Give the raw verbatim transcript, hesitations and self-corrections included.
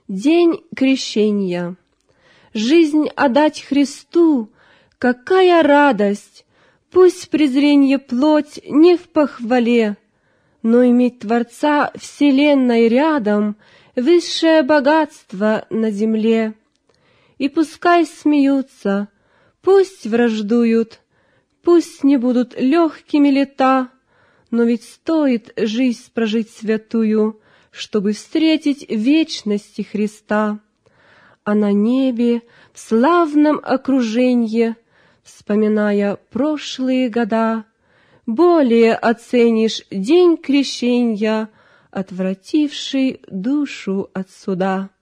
День крещения. Жизнь отдать Христу, какая радость! Пусть презренье плоть не в похвале, но иметь Творца вселенной рядом — высшее богатство на земле. И пускай смеются, пусть враждуют, пусть не будут легкими лета, но ведь стоит жизнь прожить святую, чтобы встретить в вечности Христа. А на небе, в славном окруженье, вспоминая прошлые года, более оценишь день крещенья, отвративший душу от суда.